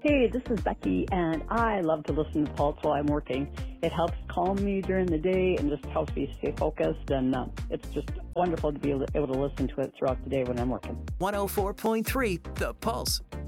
Hey, this is Becky, and I love to listen to Pulse while I'm working. It helps calm me during the day and just helps me stay focused, and it's just wonderful to be able to listen to it throughout the day when I'm working. 104.3 The Pulse.